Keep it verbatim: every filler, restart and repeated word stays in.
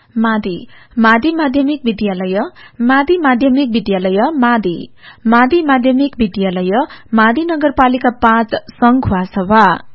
मादी मादी माध्यमिक विद्यालय मादी माध्यमिक विद्यालय मादी मादी माध्यमिक विद्यालय मादी नगरपालिका पाँच संखुवासभा